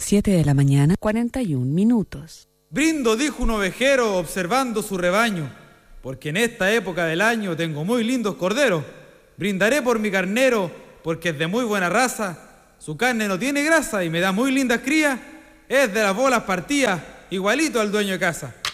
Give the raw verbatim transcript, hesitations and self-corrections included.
siete de la mañana, cuarenta y un minutos. Brindo, dijo un ovejero observando su rebaño, porque en esta época del año tengo muy lindos corderos. Brindaré por mi carnero, porque es de muy buena raza. Su carne no tiene grasa y me da muy lindas crías. Es de las bolas partidas, igualito al dueño de casa.